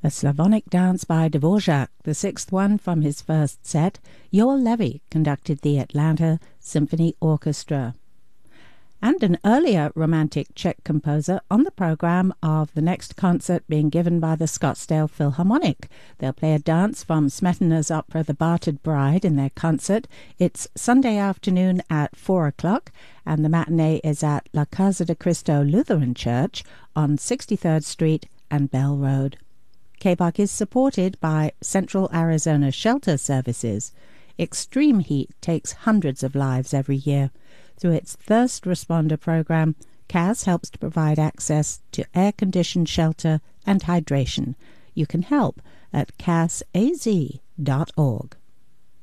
A Slavonic dance by Dvorak, the sixth one from his first set. Joel Levy conducted the Atlanta Symphony Orchestra. And an earlier Romantic Czech composer on the program of the next concert being given by the Scottsdale Philharmonic. They'll play a dance from Smetana's opera The Bartered Bride in their concert. It's Sunday afternoon at 4 o'clock, and the matinee is at La Casa de Cristo Lutheran Church on 63rd Street and Bell Road. KBOC is supported by Central Arizona Shelter Services. Extreme heat takes hundreds of lives every year. Through its Thirst Responder program, CAS helps to provide access to air-conditioned shelter and hydration. You can help at casaz.org.